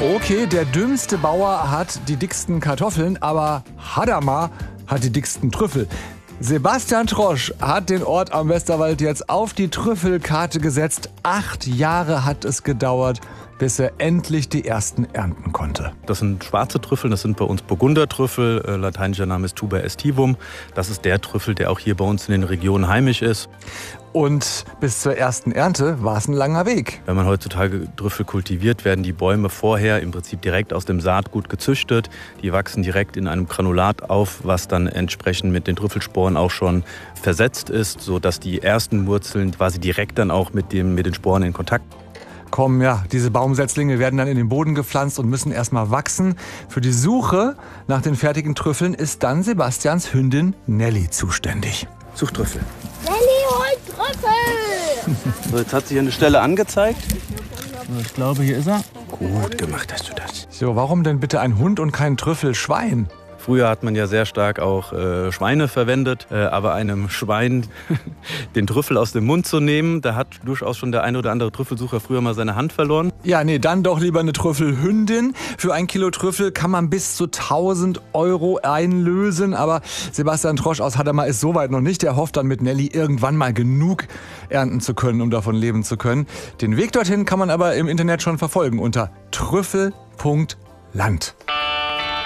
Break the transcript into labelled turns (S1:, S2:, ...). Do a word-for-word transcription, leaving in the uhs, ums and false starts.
S1: Okay, der dümmste Bauer hat die dicksten Kartoffeln, aber Hadamar hat die dicksten Trüffel. Sebastian Trosch hat den Ort am Westerwald jetzt auf die Trüffelkarte gesetzt. Acht Jahre hat es gedauert, bis er endlich die ersten ernten konnte.
S2: Das sind schwarze Trüffel, das sind bei uns Burgundertrüffel. Äh, lateinischer Name ist Tuber aestivum. Das ist der Trüffel, der auch hier bei uns in den Regionen heimisch ist.
S1: Und bis zur ersten Ernte war es ein langer Weg.
S2: Wenn man heutzutage Trüffel kultiviert, werden die Bäume vorher im Prinzip direkt aus dem Saatgut gezüchtet. Die wachsen direkt in einem Granulat auf, was dann entsprechend mit den Trüffelsporen auch schon versetzt ist, sodass die ersten Wurzeln quasi direkt dann auch mit, dem, mit den Sporen in Kontakt
S1: kommen. Ja, diese Baumsetzlinge werden dann in den Boden gepflanzt und müssen erstmal wachsen. Für die Suche nach den fertigen Trüffeln ist dann Sebastians Hündin Nelly zuständig.
S2: Such Trüffel.
S3: Nelly holt Trüffel!
S2: So, jetzt hat sich eine Stelle angezeigt. Ich glaube, hier ist er. Gut gemacht hast du das.
S1: So, warum denn bitte ein Hund und kein Trüffelschwein?
S2: Früher hat man ja sehr stark auch äh, Schweine verwendet, äh, aber einem Schwein den Trüffel aus dem Mund zu nehmen, da hat durchaus schon der eine oder andere Trüffelsucher früher mal seine Hand verloren.
S1: Ja, nee, dann doch lieber eine Trüffelhündin. Für ein Kilo Trüffel kann man bis zu tausend Euro einlösen, aber Sebastian Trosch aus Hadamar ist soweit noch nicht. Er hofft dann mit Nelly irgendwann mal genug ernten zu können, um davon leben zu können. Den Weg dorthin kann man aber im Internet schon verfolgen unter trüffel punkt land.